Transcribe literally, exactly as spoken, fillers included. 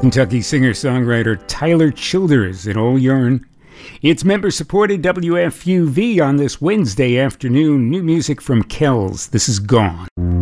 Kentucky singer-songwriter Tyler Childers in Old Yarn. It's member-supported W F U V on this Wednesday afternoon. New music from Kells. This is Gone.